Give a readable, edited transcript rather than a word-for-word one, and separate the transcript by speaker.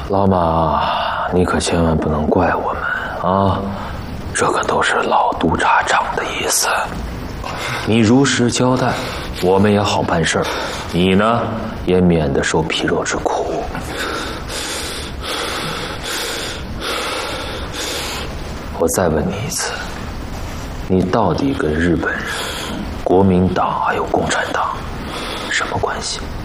Speaker 1: 老马，你可千万不能怪我们啊！这可都是老督察长的意思。你如实交代，我们也好办事儿，你呢也免得受皮肉之苦。我再问你一次，你到底跟日本人、国民党还有共产党什么关系？